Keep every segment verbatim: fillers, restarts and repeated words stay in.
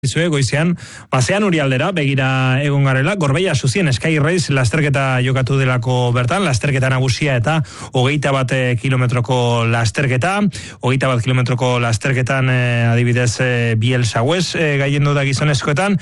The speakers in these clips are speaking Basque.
Zue goizean, basean Urialdera, begira egon garela, Gorbeia Suzien Sky Race lasterketa jokatu delako bertan, lasterketa nagusia eta hogeita bat kilometroko lasterketa, hogeita bat kilometroko lasterketan eh, adibidez eh, Biel Sauez eh, gaiendu da gizonezkoetan,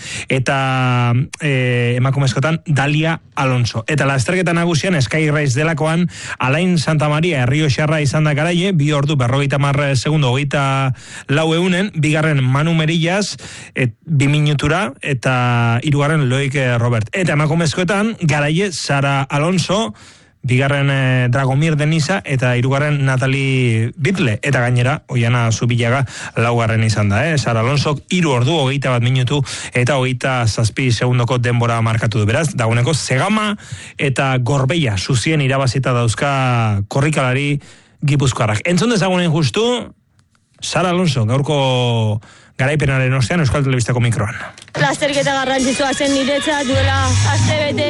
eta eh, emakumezkoetan Dalia Alonso. Eta lasterketa nagusian Sky Race delakoan, Alain Santa Maria Errioxarra izan da garaie, bi ordu berrogeita mar segundo, hogeita lau eunen, bigarren Manu Merillas, et, bi minutura, eta hirugarren Loik Robert. Eta emakumezkoetan, garaie Sara Alonso, bigarren eh, Dragomir Denisa, eta hirugarren Natalie Bitle, eta gainera, Oiana Zubillaga laugarren izan da, eh? Sara Alonso, hiru ordu, hogeita bat minutu, eta hogeita zazpi segundoko denbora markatu du. Beraz, dagoeneko Zegama eta Gorbeia Suzien irabazita dauzka korrikalari gipuzkoarrak. Entzun dezagunen justu, Sara Alonso, gaurko garaipenaren ostean Euskal Telebistako mikroan. Lasterketa garrantzitsua zen niretzat, duela astebete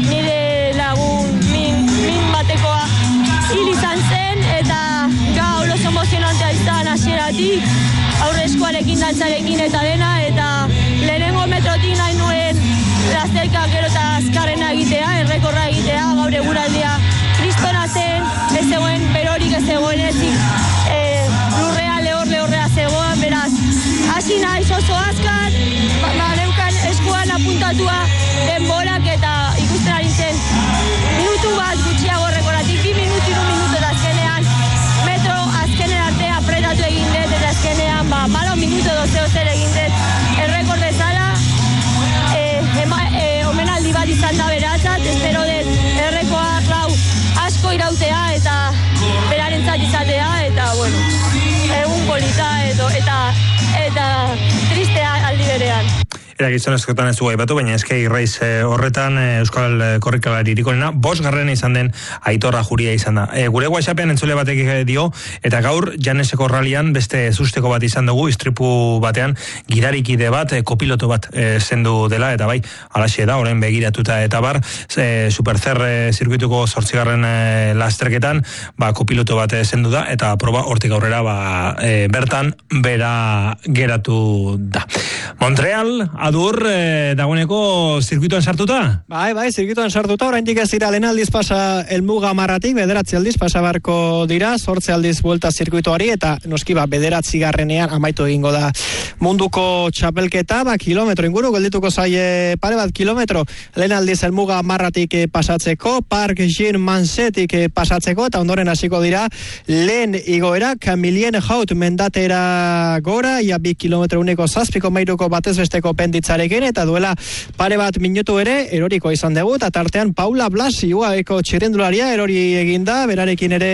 nire lagun min, min batekoa hil izan zen, eta gaur oso emozionantea izan hasieratik, aurrezkoarekin dantzarekin eta dena, eta lehenengo metrotik nahi nuen lasterka gero eta azkarrena egitea, errekorra egitea, gaur eguraldia kristona zen, ez zegoen berorik, ez zegoen ezik, e, lurrea lehor lehorrea zegoen, beraz, hasi naiz oso azkar, ba, ba, neukan eskuan apuntatua denborak eta ikusten ari zen minutu bat gutxiago rekoratik, bi minutu, iru minutu eta azkenean metro azkenen arte apretatu egin dut, eta azkenean ba, malo minutu dozeo zer egin dut errekor bezala, e, ema, e, omenaldi bat izan da beratzat, espero dut errekoa klau asko irautea eta berarentzat izatea, eta bueno, egun polita edo, eta eta tristea aldi berean. Eta gizonezkoetan ez du gaibatu, baina Sky Race horretan Euskal Korrikalari irikolena, bos garren izan den Aitorra Juria izan da. E, gure WhatsAppean entzule batek dio, eta gaur Janeseko rallian beste zusteko bat izan dugu, istripu batean gidarikide bat, e, kopiloto bat e, zendu dela, eta bai, alaxe da, orain begiratuta eta bar, e, Supercer e, zirkuituko zortzigarren e, lasterketan, ba, kopiloto bat e, zendu da, eta proba hortik aurrera ba, e, bertan bera geratu da. Montreal, adur, eh, dagoeneko zirkuituan sartuta? Bai, bai, zirkuituan sartuta, oraindik ez dira lehen aldiz pasa elmuga marratik, bederatzi aldiz pasa barko dira, zortzi aldiz buelta zirkuituari, eta noski ba, bederatzi garrenean amaitu egingo da munduko txapelketa, ba, kilometro inguru, geldituko zaie pare bat kilometro, lehen aldiz elmuga marratik pasatzeko, Park Jean Mansetik pasatzeko, eta ondoren hasiko dira, lehen igoera, Camilien Haut mendatera gora, ia bi kilometro uneko zazpiko meiruko batez besteko penditzarekin, eta duela pare bat minutu ere eroriko izan dugu, eta tartean Paula Blasi uaeko txirrendularia erori eginda, berarekin ere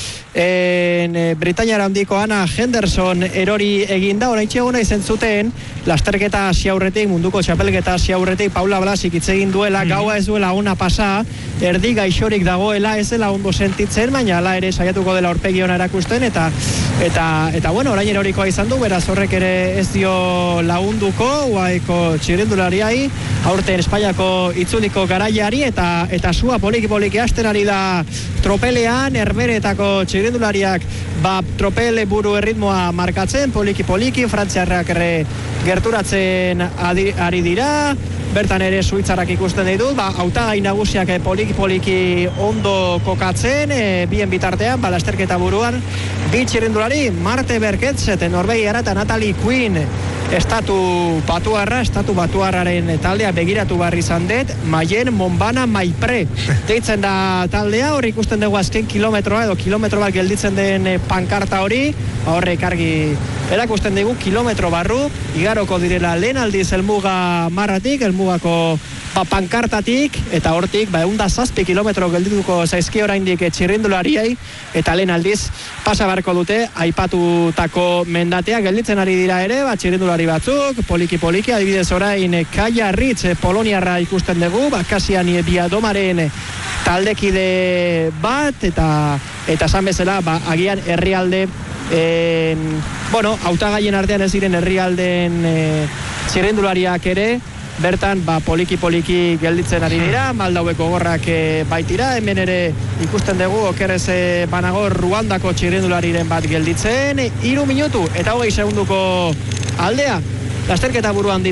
en, e, Britainiara handiko Ana Henderson erori eginda, oraintxe eguna izen zuten lasterketa hasi aurretik, munduko txapelketa hasi aurretik, Paula Blasik hitz egin duela, mm. gaua ez duela ona pasa, erdi gaixorik dagoela, ez dela ondo sentitzen, baina hala ere saiatuko dela aurpegi ona erakusten, eta eta eta bueno, orain erorikoa izan du, beraz horrek ere ez dio lagunduko uaeko txirrendulariai, aurten Espainiako itzuliko garaiari, eta eta sua poliki-poliki hasten ari da tropelean, Herberetako txirrendulariak ba, tropele buru erritmoa markatzen, poliki-poliki, frantziarrak ere gerturatzen adi, ari dira, bertan ere suitzarrak ikusten ditut, ba, hautagai nagusiak poliki-poliki ondo kokatzen, e, bien bitartean, ba, lasterketa buruan, bi txirrendulari, Marte Berketz, eta Norvegiara eta Natalie Quinn, estatu batuarra, estatu batuarraren taldea begiratu barri izan dut, Maien Monbana Maipre deitzen da taldea, hori ikusten dugu azken kilometroa edo kilometro bat gelditzen den pankarta hori, horrek argi erakusten dugu kilometro barru, igaroko direla lehen aldiz elmuga marratik, elmugako ba, pankartatik, eta hortik ba, eunda zazpi kilometro geldituko zaizki oraindik txirrindulariei, eta lehen aldiz pasa beharko dute aipatutako mendatea gelditzen ari dira ere, ba, txirrindulari batzuk, poliki-poliki, adibidez orain Kaia Ritz, poloniarra ikusten dugu, Bakasian Biadomaren taldekide bat, eta eta esan bezala, ba, agian herrialde en, bueno, hautagaien artean ez diren herrialden e, txirrindulariak ere, bertan ba, poliki-poliki gelditzen ari dira, Maldaueko gorrak e, baitira, hemen ere ikusten dugu okerrez e, banago Ruandako txirrindulariren bat gelditzen, hiru minutu eta hogei segunduko aldea, lasterketa buruan dira.